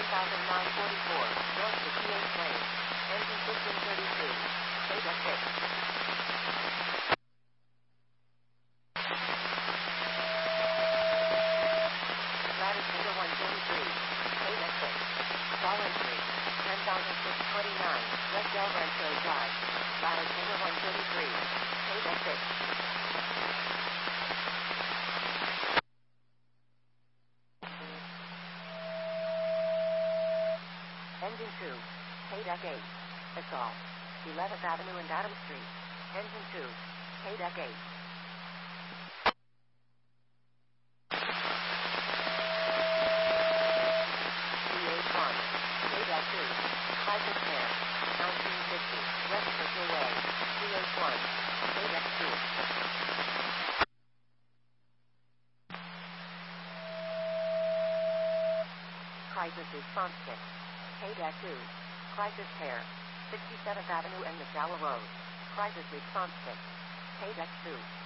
10,944, north to PH Lane. Engine 1532. Data 6. Lattice number 143. Data 6. Fall entry. 10,629, West Del Rancho Drive. Lattice number 133. Data 6. Engine 2. K-Deck 8. Assault. 11th Avenue and Adams Street. Engine 2. K-Deck 8. CH1. K-Deck 2. Crisis Fair. 1950. West Circle Way. CH1. K-Deck 2. Crisis Response Kit. K-Deck 2. Crisis Pair. 67th Avenue and Missoula Road. Crisis Response Kit. K-Deck 2.